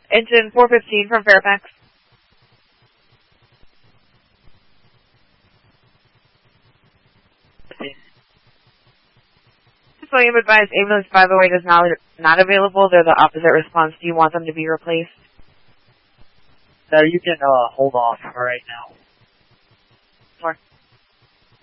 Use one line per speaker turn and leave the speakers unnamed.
Engine 415 from Fairfax. So you advise ambulance 508 is not available. They're the opposite response. Do you want them to be replaced?
No, you can hold off right now.
Sure.